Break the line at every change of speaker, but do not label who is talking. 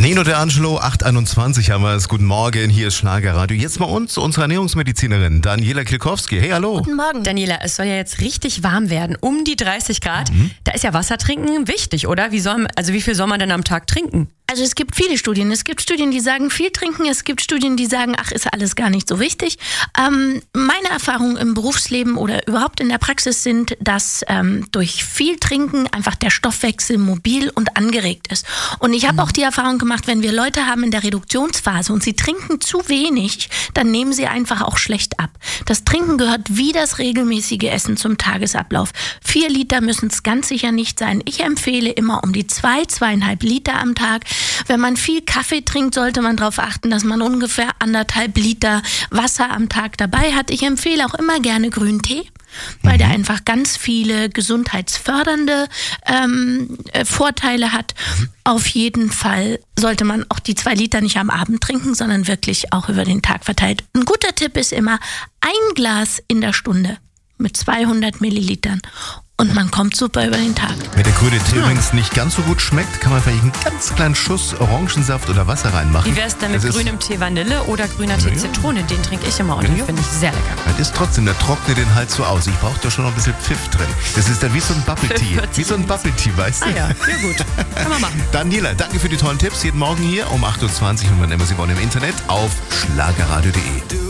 Nino De Angelo, 8:21 haben wir es. Guten Morgen, hier ist Schlagerradio. Jetzt mal unsere Ernährungsmedizinerin Daniela Kilkowski. Hey, hallo.
Guten Morgen.
Daniela, es soll ja jetzt richtig warm werden, um die 30 Grad. Da ist ja Wasser trinken wichtig, oder? Wie viel soll man denn am Tag trinken?
Also es gibt viele Studien. Es gibt Studien, die sagen viel trinken. Es gibt Studien, die sagen, ach, ist alles gar nicht so wichtig. Meine Erfahrungen im Berufsleben oder überhaupt in der Praxis sind, dass durch viel Trinken einfach der Stoffwechsel mobil und angeregt ist. Und ich habe auch die Erfahrung gemacht, wenn wir Leute haben in der Reduktionsphase und sie trinken zu wenig, dann nehmen sie einfach auch schlecht ab. Das Trinken gehört wie das regelmäßige Essen zum Tagesablauf. 4 Liter müssen es ganz sicher nicht sein. Ich empfehle immer um die 2,5 Liter am Tag. Wenn man viel Kaffee trinkt, sollte man darauf achten, dass man ungefähr 1,5 Liter Wasser am Tag dabei hat. Ich empfehle auch immer gerne grünen Tee, weil der einfach ganz viele gesundheitsfördernde Vorteile hat. Auf jeden Fall sollte man auch die 2 Liter nicht am Abend trinken, sondern wirklich auch über den Tag verteilt. Ein guter Tipp ist immer 1 Glas in der Stunde mit 200 Millilitern. Und man kommt super über den Tag.
Wenn der grüne Tee übrigens nicht ganz so gut schmeckt, kann man vielleicht einen ganz kleinen Schuss Orangensaft oder Wasser reinmachen.
Wie wär's denn mit grünem Tee Vanille oder grüner Tee Zitrone? Den trinke ich immer und den finde ich sehr lecker.
Das ist trotzdem, der trocknet den halt so aus. Ich brauche da schon noch ein bisschen Pfiff drin. Das ist dann wie so ein Bubble Tea. Wie so ein Bubble Tea, weißt du?
Ah ja, ja gut. Kann man machen.
Daniela, danke für die tollen Tipps. Jeden Morgen hier um 8:20 Uhr und wann immer Sie wollen im Internet auf schlagerradio.de.